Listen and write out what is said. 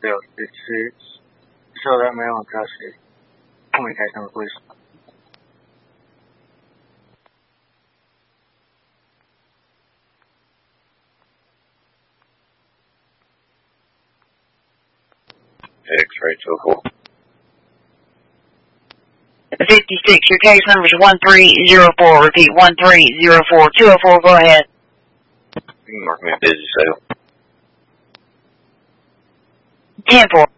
sales. So that may want to communication, please. X-ray 204. 56, your case number is 1304. Repeat, 1304. 204, go ahead. You can mark me a busy sale. 10-4.